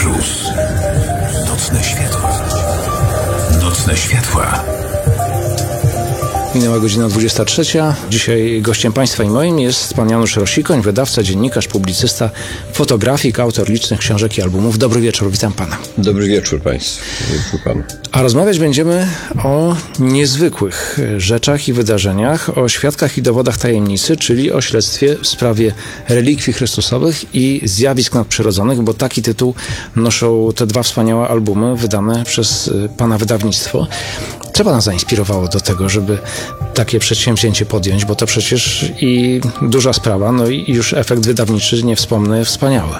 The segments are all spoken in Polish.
Plus. Nocne światła. Nocne światła. Minęła godzina 23. Dzisiaj gościem Państwa i moim jest pan Janusz Rosikoń, wydawca, dziennikarz, publicysta, fotografik, autor licznych książek i albumów. Dobry wieczór, witam pana. Dobry wieczór państwu. A rozmawiać będziemy o niezwykłych rzeczach i wydarzeniach, o świadkach i dowodach tajemnicy, czyli o śledztwie w sprawie relikwii chrystusowych i zjawisk nadprzyrodzonych, bo taki tytuł noszą te dwa wspaniałe albumy wydane przez pana wydawnictwo. Co pana zainspirowało do tego, żeby takie przedsięwzięcie podjąć, bo to przecież i duża sprawa, no i już efekt wydawniczy, nie wspomnę, wspaniały.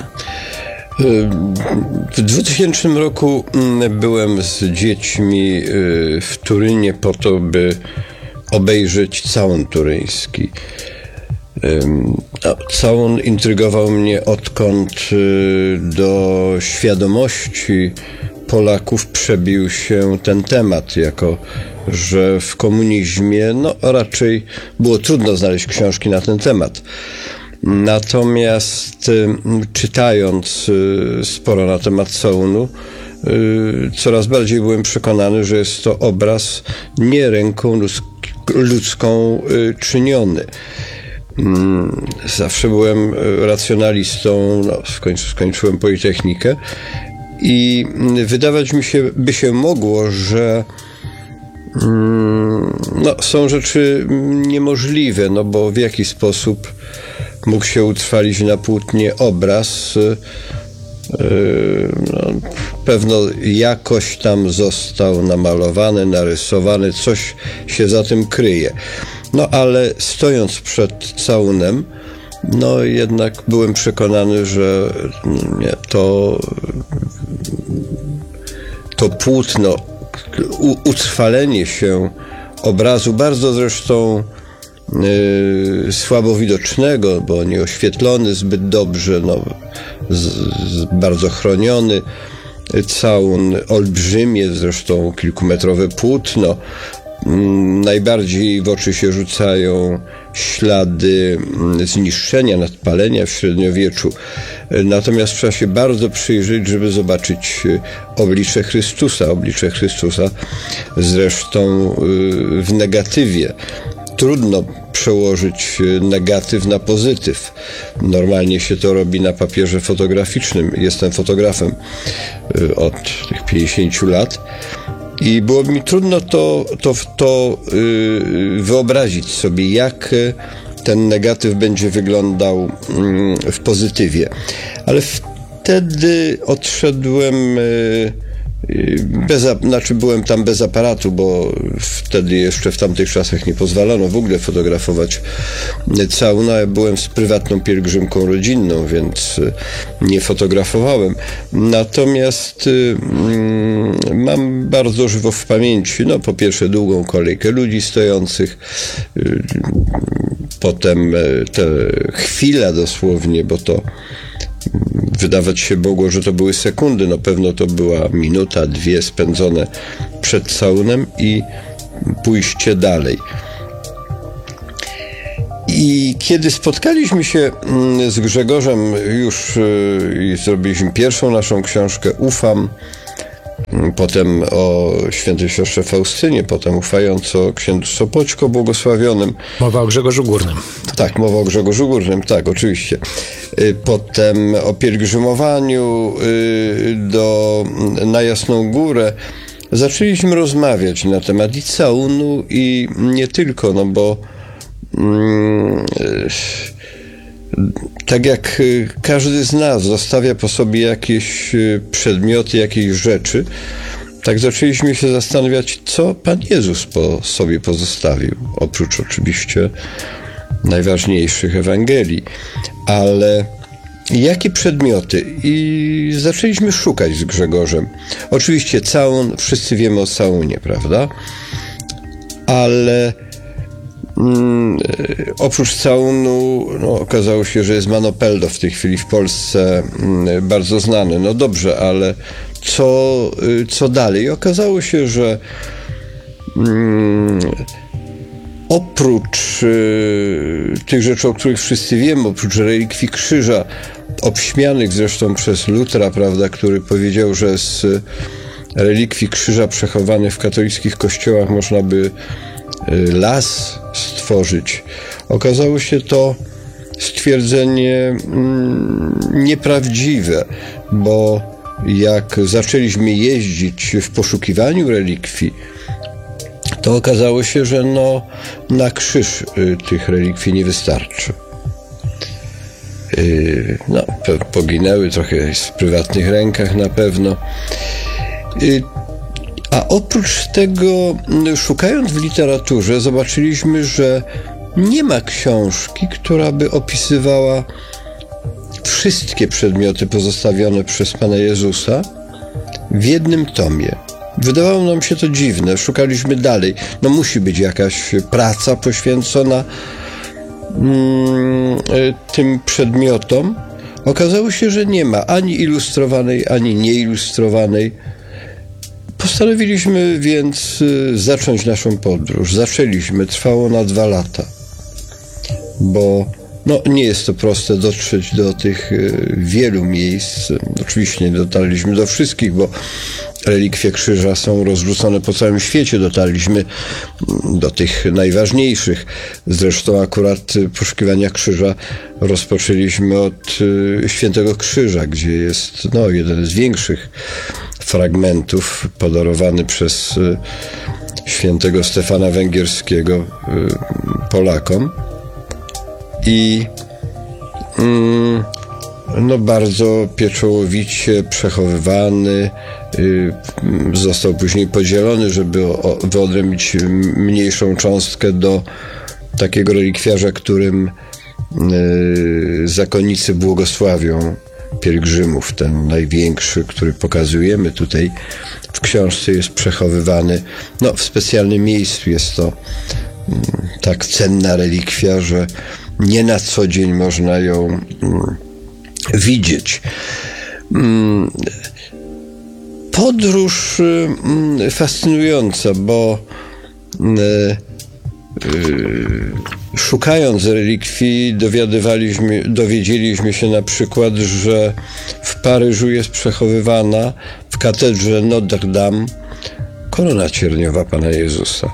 W 2000 roku byłem z dziećmi w Turynie po to, by obejrzeć całun turyński. Całun intrygował mnie, odkąd do świadomości Polaków przebił się ten temat, jako że w komunizmie raczej było trudno znaleźć książki na ten temat. Natomiast czytając sporo na temat całunu, coraz bardziej byłem przekonany, że jest to obraz nie ręką ludzką czyniony. Zawsze byłem racjonalistą, w końcu skończyłem Politechnikę i wydawać by się mogło, że są rzeczy niemożliwe, bo w jaki sposób mógł się utrwalić na płótnie obraz, pewno jakoś tam został namalowany, narysowany, coś się za tym kryje. Ale stojąc przed całunem, jednak byłem przekonany, że to płótno, utrwalenie się obrazu, bardzo zresztą słabo widocznego, bo nie oświetlony zbyt dobrze, bardzo chroniony całun, olbrzymie, zresztą kilkumetrowe płótno. Najbardziej w oczy się rzucają ślady zniszczenia, nadpalenia w średniowieczu. Natomiast trzeba się bardzo przyjrzeć, żeby zobaczyć oblicze Chrystusa. Oblicze Chrystusa zresztą w negatywie. Trudno przełożyć negatyw na pozytyw. Normalnie się to robi na papierze fotograficznym. Jestem fotografem od tych 50 lat. I było mi trudno to wyobrazić sobie, jak ten negatyw będzie wyglądał w pozytywie. Ale wtedy odszedłem, byłem tam bez aparatu, bo wtedy jeszcze w tamtych czasach nie pozwalano w ogóle fotografować całun. Ja byłem z prywatną pielgrzymką rodzinną, więc nie fotografowałem. Natomiast mam bardzo żywo w pamięci, po pierwsze długą kolejkę ludzi stojących, potem te chwile dosłownie, bo to wydawać się mogło, że to były sekundy, pewno to była minuta, dwie spędzone przed całunem i pójście dalej. I kiedy spotkaliśmy się z Grzegorzem już i zrobiliśmy pierwszą naszą książkę Ufam, potem o świętej siostrze Faustynie, potem ufając o księdzu Sopoćko błogosławionym. Mowa o Grzegorzu Górnym. Tak, mowa o Grzegorzu Górnym, tak, oczywiście. Potem o pielgrzymowaniu na Jasną Górę. Zaczęliśmy rozmawiać na temat i całunu, i nie tylko, bo tak jak każdy z nas zostawia po sobie jakieś przedmioty, jakieś rzeczy, tak zaczęliśmy się zastanawiać, co Pan Jezus po sobie pozostawił, oprócz oczywiście najważniejszych Ewangelii, ale jakie przedmioty? I zaczęliśmy szukać z Grzegorzem. Oczywiście całun, wszyscy wiemy o całunie, prawda? Ale oprócz całunu okazało się, że jest Manopeldo w tej chwili w Polsce bardzo znany. Dobrze, ale co dalej? I okazało się, że Oprócz tych rzeczy, o których wszyscy wiemy, oprócz relikwii krzyża, obśmianych zresztą przez Lutra, prawda, który powiedział, że z relikwii krzyża przechowanych w katolickich kościołach można by las stworzyć. Okazało się to stwierdzenie nieprawdziwe, bo jak zaczęliśmy jeździć w poszukiwaniu relikwii, to okazało się, że na krzyż tych relikwii nie wystarczy. Poginęły trochę w prywatnych rękach na pewno. A oprócz tego, szukając w literaturze, zobaczyliśmy, że nie ma książki, która by opisywała wszystkie przedmioty pozostawione przez Pana Jezusa w jednym tomie. Wydawało nam się to dziwne, szukaliśmy dalej. Musi być jakaś praca poświęcona tym przedmiotom. Okazało się, że nie ma ani ilustrowanej, ani nieilustrowanej. Postanowiliśmy więc zacząć naszą podróż. Zaczęliśmy, trwało na 2 lata, bo nie jest to proste dotrzeć do tych wielu miejsc. Oczywiście nie dotarliśmy do wszystkich, bo relikwie krzyża są rozrzucone po całym świecie. Dotarliśmy do tych najważniejszych. Zresztą akurat poszukiwania krzyża rozpoczęliśmy od Świętego Krzyża, gdzie jest jeden z większych fragmentów podarowany przez świętego Stefana Węgierskiego Polakom. I bardzo pieczołowicie przechowywany, został później podzielony, żeby wyodrębnić mniejszą cząstkę do takiego relikwiarza, którym zakonnicy błogosławią pielgrzymów. Ten największy, który pokazujemy tutaj w książce, jest przechowywany w specjalnym miejscu. Jest to tak cenna relikwia, że nie na co dzień można ją widzieć. Podróż fascynująca, bo szukając relikwii dowiedzieliśmy się na przykład, że w Paryżu jest przechowywana w katedrze Notre Dame korona cierniowa Pana Jezusa.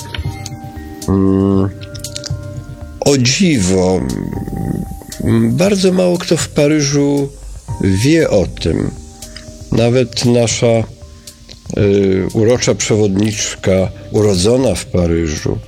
O dziwo, bardzo mało kto w Paryżu wie o tym. Nawet nasza urocza przewodniczka, urodzona w Paryżu,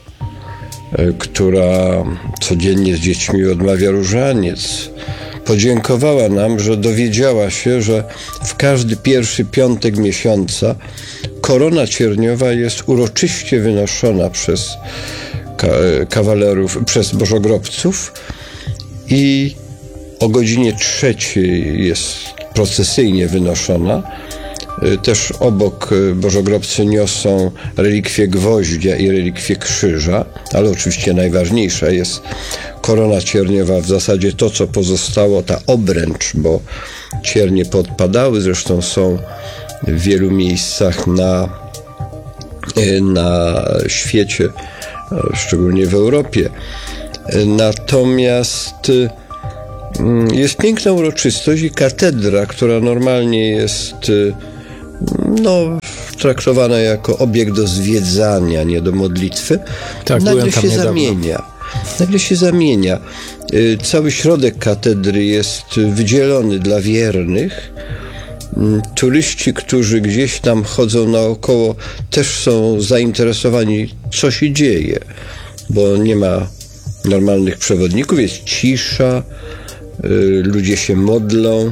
która codziennie z dziećmi odmawia różaniec, podziękowała nam, że dowiedziała się, że w każdy pierwszy piątek miesiąca korona cierniowa jest uroczyście wynoszona przez kawalerów, przez bożogrobców i o godzinie 3 jest procesyjnie wynoszona. Też obok bożogrobcy niosą relikwie gwoździa i relikwie krzyża, ale oczywiście najważniejsza jest korona cierniowa, w zasadzie to, co pozostało, ta obręcz, bo ciernie podpadały, zresztą są w wielu miejscach na świecie, szczególnie w Europie. Natomiast jest piękna uroczystość i katedra, która normalnie jest traktowana jako obiekt do zwiedzania, nie do modlitwy, nagle się zamienia. Cały środek katedry jest wydzielony dla wiernych. Turyści, którzy gdzieś tam chodzą naokoło, też są zainteresowani, co się dzieje, bo nie ma normalnych przewodników, jest cisza, ludzie się modlą.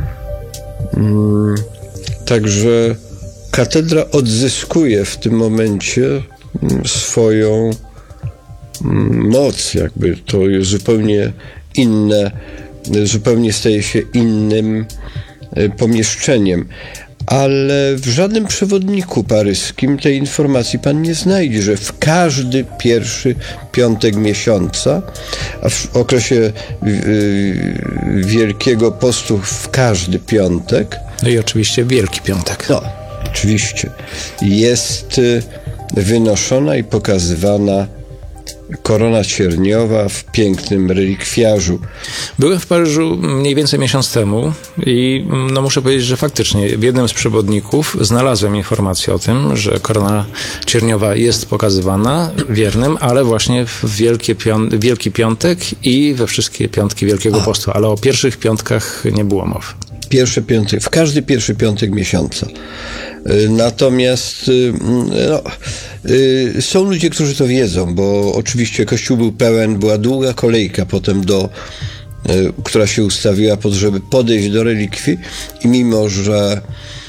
Także katedra odzyskuje w tym momencie swoją moc, jakby to jest zupełnie inne, zupełnie staje się innym pomieszczeniem. Ale w żadnym przewodniku paryskim tej informacji pan nie znajdzie, że w każdy pierwszy piątek miesiąca, a w okresie Wielkiego Postu w każdy piątek. No i oczywiście Wielki Piątek. Oczywiście. Jest wynoszona i pokazywana korona cierniowa w pięknym relikwiarzu. Byłem w Paryżu mniej więcej miesiąc temu i muszę powiedzieć, że faktycznie w jednym z przewodników znalazłem informację o tym, że korona cierniowa jest pokazywana wiernym, ale właśnie w Wielki Piątek i we wszystkie piątki Wielkiego Postu, ale o pierwszych piątkach nie było mowy. W każdy pierwszy piątek miesiąca. Natomiast są ludzie, którzy to wiedzą, bo oczywiście kościół był pełen, była długa kolejka potem która się ustawiła po to, żeby podejść do relikwii i mimo, że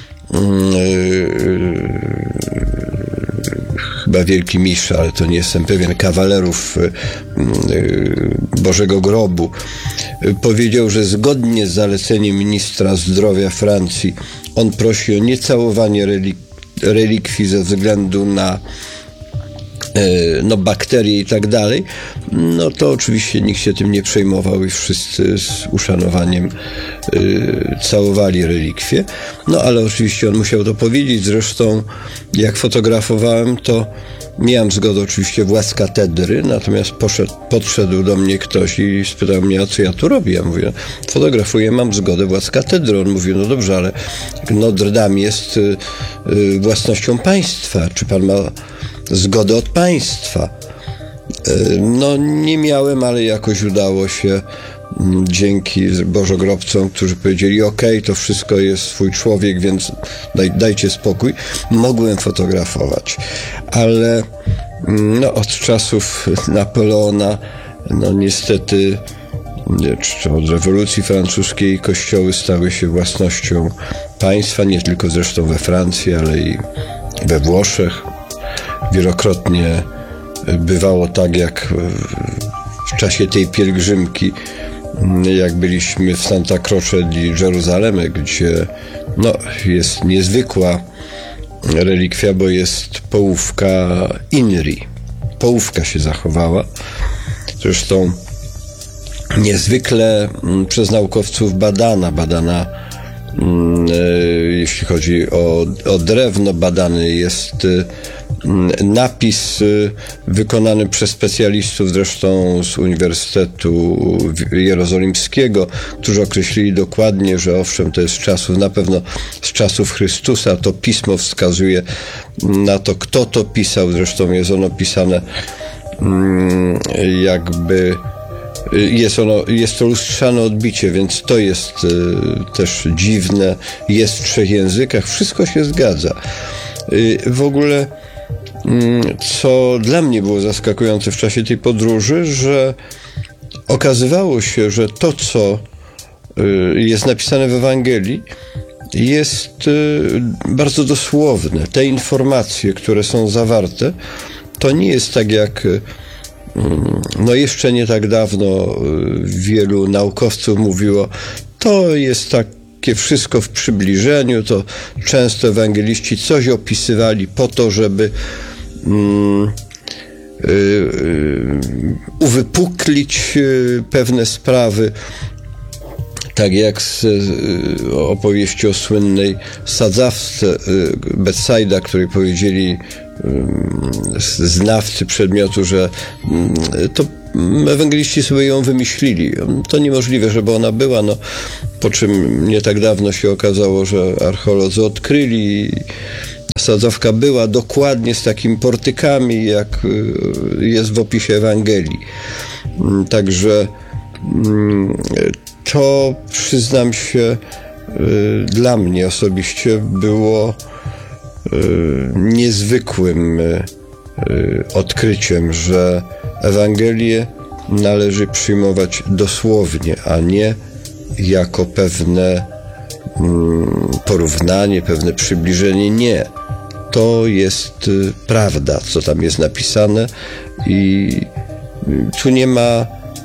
chyba wielki mistrz, ale to nie jestem pewien, kawalerów Bożego Grobu powiedział, że zgodnie z zaleceniem ministra zdrowia Francji on prosi o niecałowanie relikwii ze względu na bakterie i tak dalej, to oczywiście nikt się tym nie przejmował i wszyscy z uszanowaniem całowali relikwie. Ale oczywiście on musiał to powiedzieć. Zresztą jak fotografowałem, to miałem zgodę oczywiście władz katedry, natomiast podszedł do mnie ktoś i spytał mnie, a co ja tu robię? Ja mówię, fotografuję, mam zgodę władz katedry. On mówi, no dobrze, ale Notre Dame jest własnością państwa. Czy pan ma zgodę od państwa? Nie miałem, ale jakoś udało się dzięki bożogrobcom, którzy powiedzieli, okej, to wszystko jest swój człowiek, więc dajcie spokój. Mogłem fotografować, ale od czasów Napoleona, niestety, czy od rewolucji francuskiej kościoły stały się własnością państwa, nie tylko zresztą we Francji, ale i we Włoszech. Wielokrotnie bywało tak, jak w czasie tej pielgrzymki, jak byliśmy w Santa Croce di Gerusalemme, gdzie jest niezwykła relikwia, bo jest połówka Inri. Połówka się zachowała. Zresztą niezwykle przez naukowców badana, jeśli chodzi o drewno, badany jest napis wykonany przez specjalistów, zresztą z Uniwersytetu Jerozolimskiego, którzy określili dokładnie, że owszem, to jest na pewno z czasów Chrystusa. To pismo wskazuje na to, kto to pisał. Zresztą jest ono pisane jakby jest to lustrzane odbicie, więc to jest też dziwne. Jest w 3 językach, wszystko się zgadza. W ogóle, co dla mnie było zaskakujące w czasie tej podróży, że okazywało się, że to, co jest napisane w Ewangelii, jest bardzo dosłowne. Te informacje, które są zawarte, to nie jest tak jak jeszcze nie tak dawno wielu naukowców mówiło, to jest takie wszystko w przybliżeniu, to często ewangeliści coś opisywali po to, żeby uwypuklić pewne sprawy, tak jak z opowieści o słynnej sadzawce Betsaida, której powiedzieli znawcy przedmiotu, że to ewangeliści sobie ją wymyślili. To niemożliwe, żeby ona była, po czym nie tak dawno się okazało, że archeolodzy odkryli. Sadzawka była dokładnie z takimi portykami, jak jest w opisie Ewangelii. Także to, przyznam się, dla mnie osobiście było niezwykłym odkryciem, że Ewangelię należy przyjmować dosłownie, a nie jako pewne porównanie, pewne przybliżenie. Nie. To jest prawda, co tam jest napisane i tu nie ma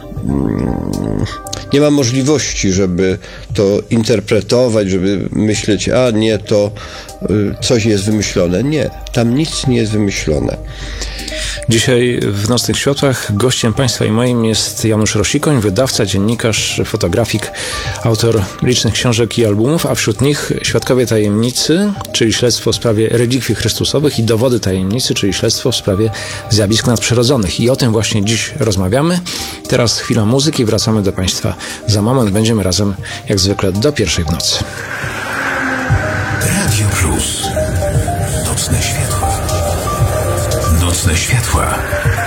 możliwości, żeby to interpretować, żeby myśleć, a nie, to coś jest wymyślone. Nie, tam nic nie jest wymyślone. Dzisiaj w Nocnych Światłach gościem Państwa i moim jest Janusz Rosikoń, wydawca, dziennikarz, fotografik, autor licznych książek i albumów, a wśród nich Świadkowie Tajemnicy, czyli śledztwo w sprawie relikwii chrystusowych, i Dowody Tajemnicy, czyli śledztwo w sprawie zjawisk nadprzyrodzonych. I o tym właśnie dziś rozmawiamy. Teraz chwila muzyki, wracamy do Państwa za moment. Będziemy razem jak zwykle do 1:00 w nocy. Radio Plus. Nocne światła. Nocne światła.